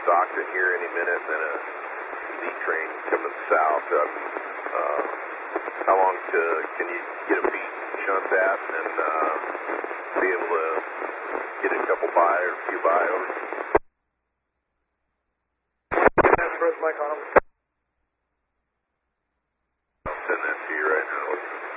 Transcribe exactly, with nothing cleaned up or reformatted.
Stockton here any minute, and then a Z train coming south. Uh, uh, how long to, can you get a beat shunt that and uh, be able to get a couple by or a few by over? Mike on them.